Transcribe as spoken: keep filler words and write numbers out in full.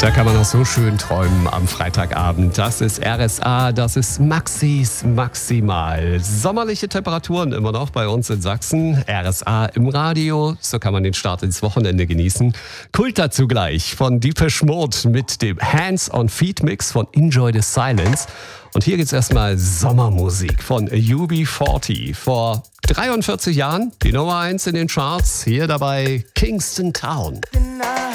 Da kann man auch so schön träumen am Freitagabend. Das ist R S A, das ist Maxis Maximal. Sommerliche Temperaturen immer noch bei uns in Sachsen. R S A im Radio, so kann man den Start ins Wochenende genießen. Kult dazu gleich von Depeche Mode mit dem Hands-on-Feet-Mix von Enjoy the Silence. Und hier geht's erstmal Sommermusik von U B vierzig. Vor dreiundvierzig Jahren die Nummer eins in den Charts. Hier dabei Kingston Town. Tonight.